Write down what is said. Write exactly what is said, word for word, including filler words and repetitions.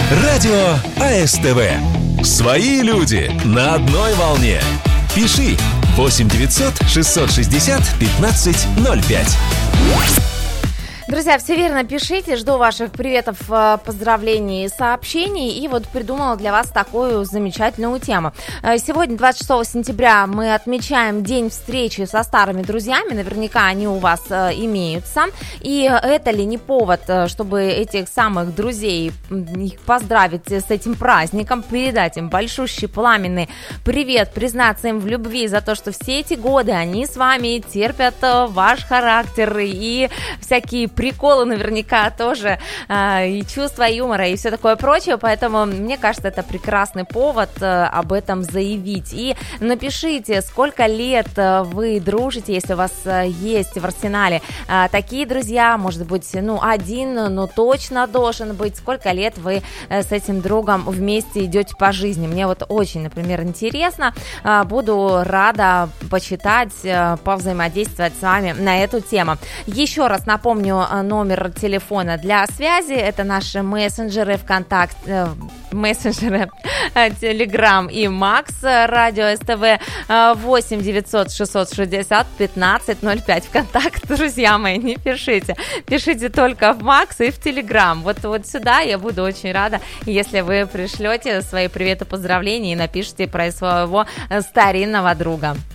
Радио АСТВ. Свои люди на одной волне. Пиши восемь девятьсот шестьсот шестьдесят пятнадцать ноль пять. Друзья, все верно, пишите, жду ваших приветов, поздравлений и сообщений. И вот придумала для вас такую замечательную тему. Сегодня, двадцать шестого сентября, мы отмечаем день встречи со старыми друзьями. Наверняка они у вас имеются. И это ли не повод, чтобы этих самых друзей их поздравить с этим праздником, передать им большущий пламенный привет, признаться им в любви за то, что все эти годы они с вами терпят ваш характер и всякие приколы наверняка тоже, э, и чувство юмора, и все такое прочее, поэтому мне кажется, это прекрасный повод э, об этом заявить. И напишите, сколько лет вы дружите, если у вас э, есть в арсенале э, такие друзья, может быть, ну, один, но точно должен быть, сколько лет вы э, с этим другом вместе идете по жизни. Мне вот очень, например, интересно, э, буду рада почитать, э, повзаимодействовать с вами на эту тему. Еще раз напомню, номер телефона для связи, это наши мессенджеры ВКонтакте, мессенджеры Телеграм и Макс Радио СТВ, восемь девятьсот шестьсот шестьдесят пятнадцать ноль пять. ВКонтакт, друзья мои, не пишите, пишите только в Макс и в Телеграм. Вот, вот сюда я буду очень рада, если вы пришлете свои приветы, поздравления и напишите про своего старинного друга.